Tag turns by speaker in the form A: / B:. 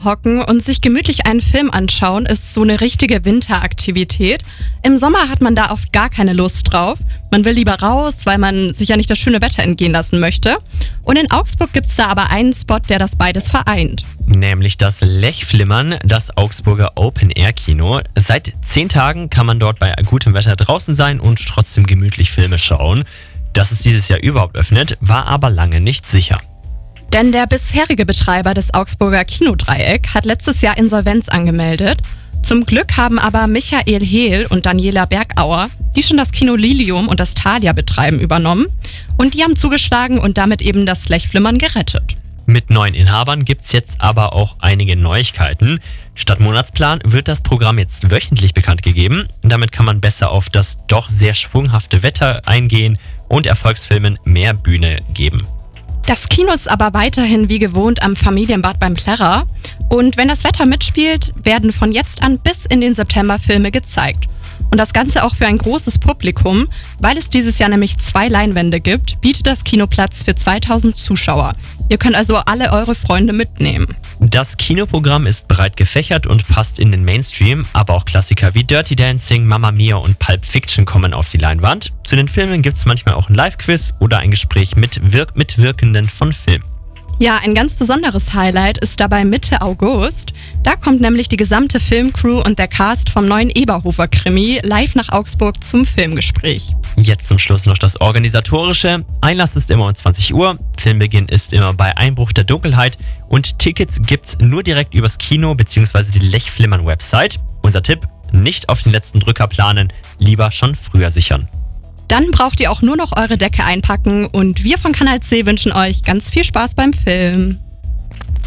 A: hocken und sich gemütlich einen Film anschauen ist so eine richtige Winteraktivität. Im Sommer hat man da oft gar keine Lust drauf. Man will lieber raus, weil man sich ja nicht das schöne Wetter entgehen lassen möchte. Und in Augsburg gibt's da aber einen Spot, der das beides vereint.
B: Nämlich das Lechflimmern, das Augsburger Open-Air-Kino. Seit 10 Tagen kann man dort bei gutem Wetter draußen sein und trotzdem gemütlich Filme schauen. Dass es dieses Jahr überhaupt öffnet, war aber lange nicht sicher.
A: Denn der bisherige Betreiber des Augsburger Kinodreieck hat letztes Jahr Insolvenz angemeldet. Zum Glück haben aber Michael Hehl und Daniela Bergauer, die schon das Kino Lilium und das Thalia betreiben, übernommen. Und die haben zugeschlagen und damit eben das Lechflimmern gerettet.
B: Mit neuen Inhabern gibt's jetzt aber auch einige Neuigkeiten. Statt Monatsplan wird das Programm jetzt wöchentlich bekannt gegeben. Damit kann man besser auf das doch sehr schwunghafte Wetter eingehen und Erfolgsfilmen mehr Bühne geben.
A: Das Kino ist aber weiterhin wie gewohnt am Familienbad beim Plärrer. Und wenn das Wetter mitspielt, werden von jetzt an bis in den September Filme gezeigt. Und das Ganze auch für ein großes Publikum, weil es dieses Jahr nämlich 2 Leinwände gibt, bietet das Kino Platz für 2000 Zuschauer. Ihr könnt also alle eure Freunde mitnehmen.
B: Das Kinoprogramm ist breit gefächert und passt in den Mainstream, aber auch Klassiker wie Dirty Dancing, Mamma Mia und Pulp Fiction kommen auf die Leinwand. Zu den Filmen gibt's manchmal auch ein Live-Quiz oder ein Gespräch mit Mitwirkenden von Film.
A: Ja, ein ganz besonderes Highlight ist dabei Mitte August. Da kommt nämlich die gesamte Filmcrew und der Cast vom neuen Eberhofer-Krimi live nach Augsburg zum Filmgespräch.
B: Jetzt zum Schluss noch das Organisatorische. Einlass ist immer um 20 Uhr, Filmbeginn ist immer bei Einbruch der Dunkelheit und Tickets gibt's nur direkt übers Kino bzw. die Lechflimmern-Website. Unser Tipp, nicht auf den letzten Drücker planen, lieber schon früher sichern.
A: Dann braucht ihr auch nur noch eure Decke einpacken und wir von Kanal C wünschen euch ganz viel Spaß beim Film.